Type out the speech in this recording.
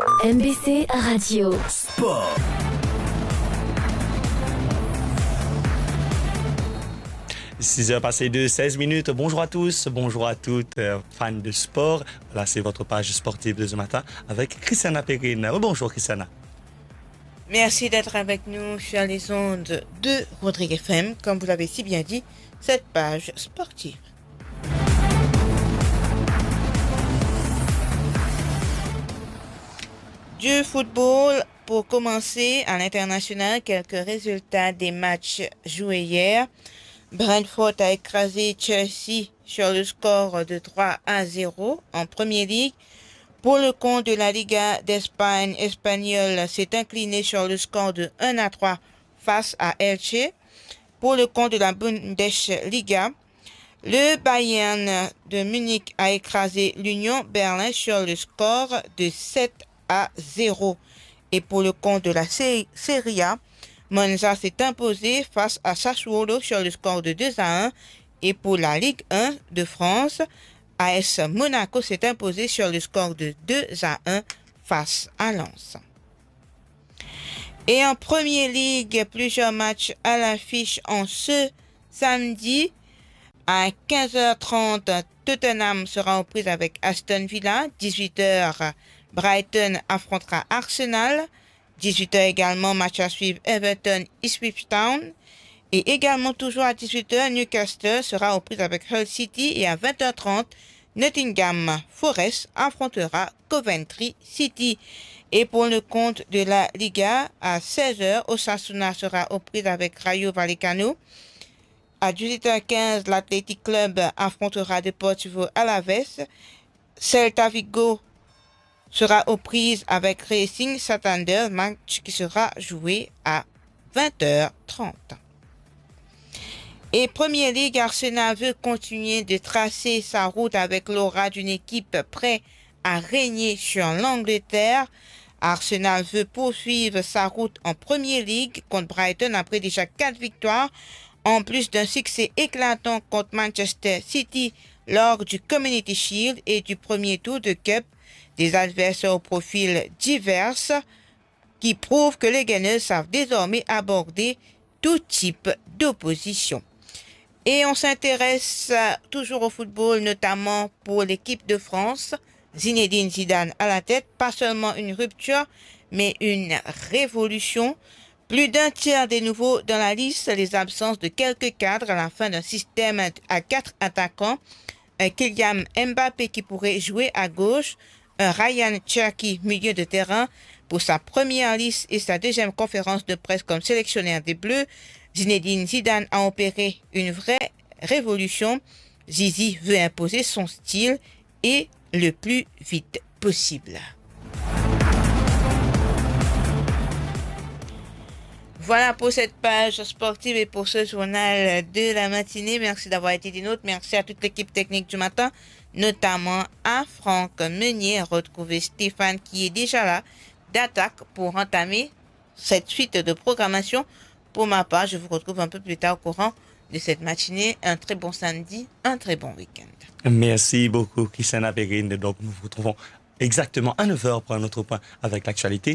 MBC Radio. Sport. « 6h passées de 16 minutes. Bonjour à tous, bonjour à toutes, fans de sport. Voilà, c'est votre page sportive de ce matin avec Christiana Perrine. Bonjour Christiana. Merci d'être avec nous sur les ondes de Rodrigue FM, comme vous l'avez si bien dit, cette page sportive. Du football, pour commencer, à l'international, quelques résultats des matchs joués hier. Brentford a écrasé Chelsea sur le score de 3-0 en Premier League. Pour le compte de la Liga d'Espagne, Espanyol s'est incliné sur le score de 1-3 face à Elche. Pour le compte de la Bundesliga, le Bayern de Munich a écrasé l'Union Berlin sur le score de 7-0. Et pour le compte de la Serie A, Monza s'est imposé face à Sassuolo sur le score de 2-1. Et pour la Ligue 1 de France, AS Monaco s'est imposé sur le score de 2-1 face à Lens. Et en Premier League, plusieurs matchs à l'affiche en ce samedi. À 15h30, Tottenham sera aux prises avec Aston Villa. 18h, Brighton affrontera Arsenal. 18h également, match à suivre Everton Ipswich Town. Et également toujours à 18h, Newcastle sera aux prises avec Hull City. Et à 20h30, Nottingham Forest affrontera Coventry City. Et pour le compte de la Liga, à 16h, Osasuna sera aux prises avec Rayo Vallecano. À 18h15, l'Athletic Club affrontera Deportivo Alaves. Celta Vigo sera aux prises avec Racing Santander, match qui sera joué à 20h30. Et Premier League, Arsenal veut continuer de tracer sa route avec l'aura d'une équipe prête à régner sur l'Angleterre. Arsenal veut poursuivre sa route en Premier League contre Brighton après déjà 4 victoires, en plus d'un succès éclatant contre Manchester City lors du Community Shield et du premier tour de Cup, des adversaires au profil divers qui prouvent que les Gunners savent désormais aborder tout type d'opposition. Et on s'intéresse toujours au football, notamment pour l'équipe de France. Zinedine Zidane à la tête, pas seulement une rupture, mais une révolution. Plus d'un tiers des nouveaux dans la liste, les absences de quelques cadres à la fin d'un système à 4 attaquants. Kylian Mbappé qui pourrait jouer à gauche, Ryan Cherki, milieu de terrain, pour sa première liste et sa deuxième conférence de presse comme sélectionneur des Bleus. Zinedine Zidane a opéré une vraie révolution. Zizi veut imposer son style et le plus vite possible. Voilà pour cette page sportive et pour ce journal de la matinée. Merci d'avoir été des nôtres. Merci à toute l'équipe technique du matin, notamment à Franck Meunier. Retrouvez Stéphane qui est déjà là d'attaque pour entamer cette suite de programmation. Pour ma part, je vous retrouve un peu plus tard au courant de cette matinée. Un très bon samedi, un très bon week-end. Merci beaucoup Christiana Perrine. Donc nous vous retrouvons exactement à 9h pour un autre point avec l'actualité.